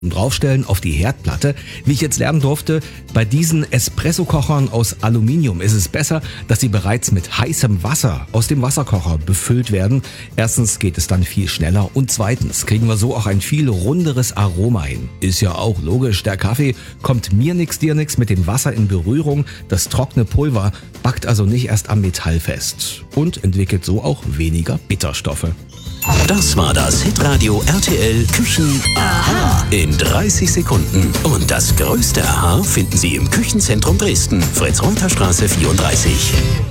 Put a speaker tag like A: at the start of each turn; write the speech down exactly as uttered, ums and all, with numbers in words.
A: draufstellen auf die Herdplatte. Wie ich jetzt lernen durfte, bei diesen Espresso-Kochern aus Aluminium ist es besser, dass sie bereits mit heißem Wasser aus dem Wasserkocher befüllt werden. Erstens geht es dann viel schneller und zweitens kriegen wir so auch ein viel runderes Aroma hin. Ist ja auch logisch, der Kaffee kommt mir nix, dir nix mit dem Wasser in Berührung. Das trockene Pulver backt also nicht erst am Metall fest und entwickelt so auch weniger Bitterstoffe.
B: Das war das Hitradio R T L Küchen Aha in dreißig Sekunden. Und das größte Aha finden Sie im Küchenzentrum Dresden, Fritz-Reuter-Straße vierunddreißig.